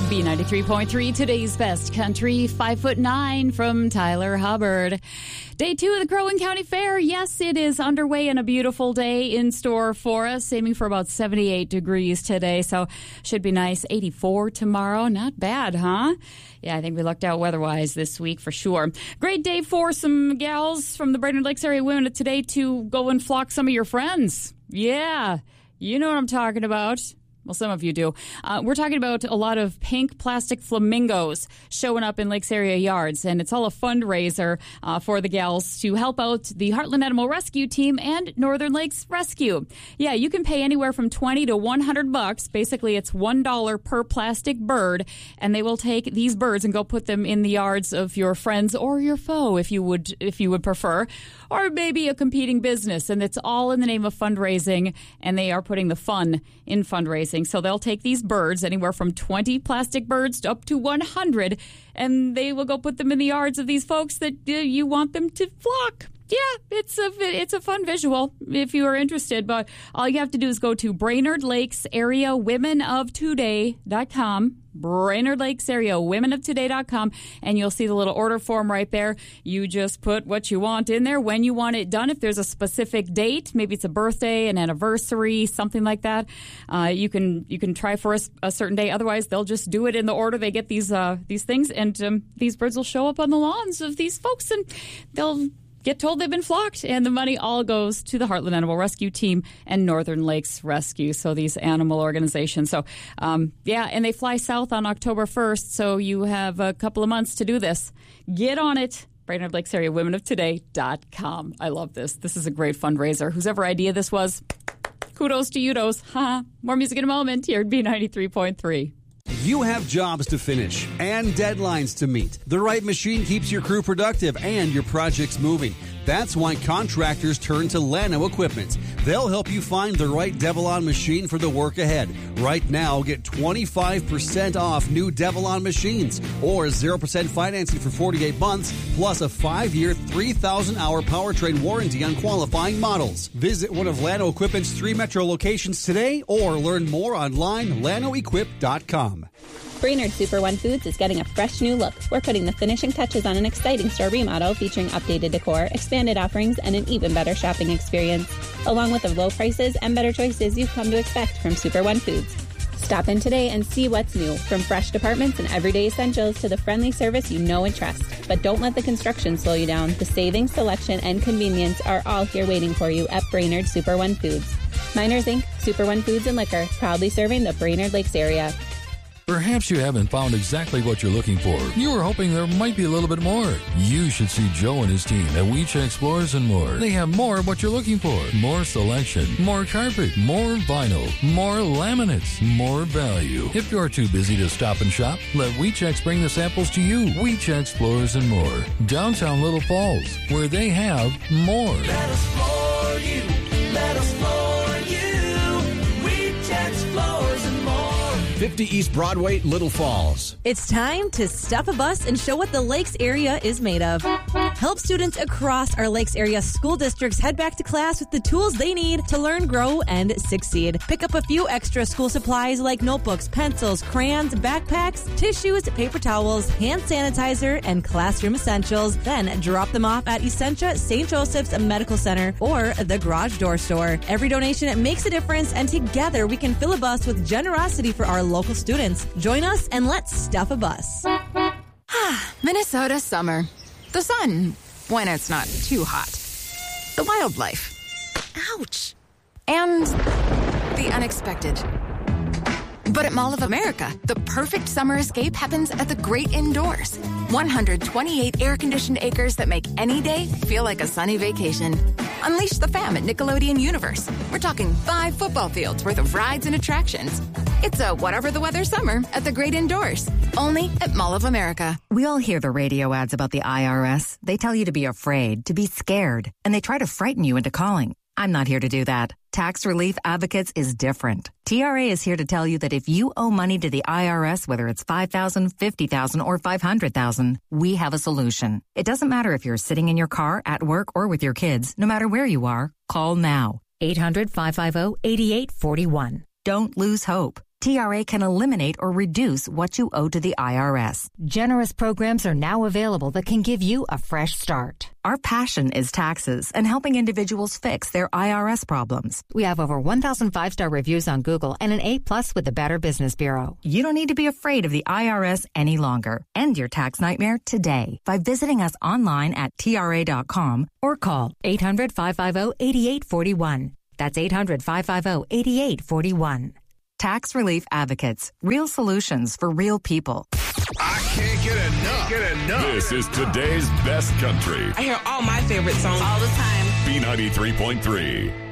B93.3, today's best country, 5'9" from Tyler Hubbard. Day 2 of the Crow Wing County Fair. Yes, it is underway and a beautiful day in store for us, aiming for about 78 degrees today, so should be nice. 84 tomorrow. Not bad, huh? Yeah, I think we lucked out weather-wise this week for sure. Great day for some gals from the Brainerd Lakes area women today to go and flock some of your friends. Yeah, you know what I'm talking about. Well, some of you do. We're talking about a lot of pink plastic flamingos showing up in Lakes area yards, and it's all a fundraiser for the gals to help out the Heartland Animal Rescue Team and Northern Lakes Rescue. Yeah, you can pay anywhere from $20 to $100. Basically, it's $1 per plastic bird, and they will take these birds and go put them in the yards of your friends or your foe, if you would prefer, or maybe a competing business. And it's all in the name of fundraising, and they are putting the fun in fundraising. So they'll take these birds, anywhere from 20 plastic birds up to 100, and they will go put them in the yards of these folks that you want them to flock. Yeah, it's a fun visual if you are interested, but all you have to do is go to Brainerd Lakes Area WomenOfToday.com, Brainerd Lakes Area WomenOfToday.com, and you'll see the little order form right there. You just put what you want in there, when you want it done. If there's a specific date, maybe it's a birthday, an anniversary, something like that, you can try for a certain day. Otherwise, they'll just do it in the order they get these things, and these birds will show up on the lawns of these folks, and they'll get told they've been flocked, and the money all goes to the Heartland Animal Rescue Team and Northern Lakes Rescue, so these animal organizations. So, yeah, and they fly south on October 1st, so you have a couple of months to do this. Get on it. Brainerd Lakes Area WomenOfToday.com. I love this. This is a great fundraiser. Whosever idea this was, kudos to you-dos. More music in a moment here at B93.3. You have jobs to finish and deadlines to meet. The right machine keeps your crew productive and your projects moving. That's why contractors turn to Llano Equipment. They'll help you find the right Devilon machine for the work ahead. Right now, get 25% off new Devilon machines or 0% financing for 48 months, plus a 5-year, 3,000-hour powertrain warranty on qualifying models. Visit one of Llano Equipment's 3 metro locations today or learn more online, llanoequip.com. Brainerd Super One Foods is getting a fresh new look. We're putting the finishing touches on an exciting store remodel featuring updated decor, expanded offerings, and an even better shopping experience, along with the low prices and better choices you've come to expect from Super One Foods. Stop in today and see what's new, from fresh departments and everyday essentials to the friendly service you know and trust. But don't let the construction slow you down. The savings, selection, and convenience are all here waiting for you at Brainerd Super One Foods. Miners Inc., Super One Foods and Liquor, proudly serving the Brainerd Lakes area. Perhaps you haven't found exactly what you're looking for. You were hoping there might be a little bit more. You should see Joe and his team at Weech Explorers and More. They have more of what you're looking for. More selection, more carpet, more vinyl, more laminates, more value. If you're too busy to stop and shop, let Weechex bring the samples to you. Weech Explorers and More. Downtown Little Falls, where they have more. Let us floor you. Let us floor you. Weech Explorers and More. 50 East Broadway, Little Falls. It's time to stuff a bus and show what the Lakes area is made of. Help students across our Lakes area school districts head back to class with the tools they need to learn, grow, and succeed. Pick up a few extra school supplies like notebooks, pencils, crayons, backpacks, tissues, paper towels, hand sanitizer, and classroom essentials. Then drop them off at Essentia St. Joseph's Medical Center or the Garage Door Store. Every donation makes a difference, and together we can fill a bus with generosity for our local students. Join us and let's stuff a bus. Minnesota summer. The sun, when it's not too hot. The wildlife. Ouch. And the unexpected. But at Mall of America, the perfect summer escape happens at the great indoors. 128 air-conditioned acres that make any day feel like a sunny vacation. Unleash the fam at Nickelodeon Universe. We're talking 5 football fields worth of rides and attractions. It's a whatever the weather summer at the great indoors. Only at Mall of America. We all hear the radio ads about the IRS. They tell you to be afraid, to be scared, and they try to frighten you into calling. I'm not here to do that. Tax Relief Advocates is different. TRA is here to tell you that if you owe money to the IRS, whether it's $5,000, $50,000, or $500,000, we have a solution. It doesn't matter if you're sitting in your car, at work, or with your kids. No matter where you are, call now. 800-550-8841. Don't lose hope. TRA can eliminate or reduce what you owe to the IRS. Generous programs are now available that can give you a fresh start. Our passion is taxes and helping individuals fix their IRS problems. We have over 1,000 5-star reviews on Google and an A+ with the Better Business Bureau. You don't need to be afraid of the IRS any longer. End your tax nightmare today by visiting us online at TRA.com or call 800-550-8841. That's 800-550-8841. Tax Relief Advocates. Real solutions for real people. I can't get enough. This is today's best country. I hear all my favorite songs all the time. B93.3.